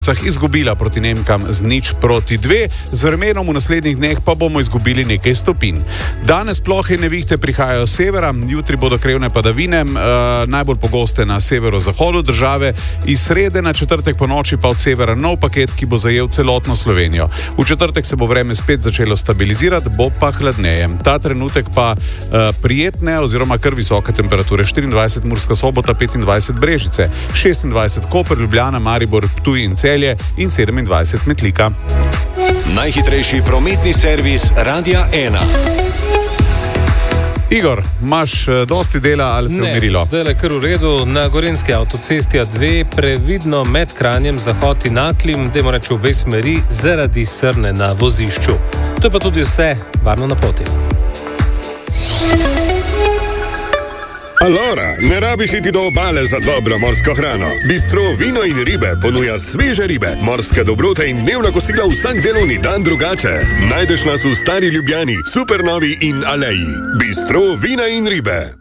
izgubila proti Nemkam z 0-2, z vremenom v naslednjih dneh pa bomo izgubili nekaj stopinj. Danes plohe in nevihte prihajajo z severa, jutri bodo krevne padavine, najbolj pogoste na severozahodu države, iz srede na četrtek po noči pa od severa nov paket, ki bo zajel celotno Slovenijo. V četrtek se bo vreme spet začelo stabilizirati, bo pa hladneje. Ta trenutek pa prijetne oziroma kar visoke temperature, 24 Murska Sobota, 25 Brežice, 26 Koper, Ljubljana, Maribor, Ptuj in Celje in 27 Metlika. Najhitrejši prometni servis Radia 1. Igor, imaš dosti dela ali se umirilo? Zdaj je kar v redu. Na Gorenjski avtocesti A2 previdno med Kranjem zahod in Naklim, dajmo reči v obe smeri, zaradi srne na vozišču. To je pa tudi vse, varno na poti. Alora, ne rabiš iti do obale za dobro morsko hrano. Bistro Vino in ribe ponuja sveže ribe, morske dobrote in dnevna kosila vsak delovni dan drugače. Najdeš nas v Stari Ljubljani, Supernovi in Aleji. Bistro Vina in ribe.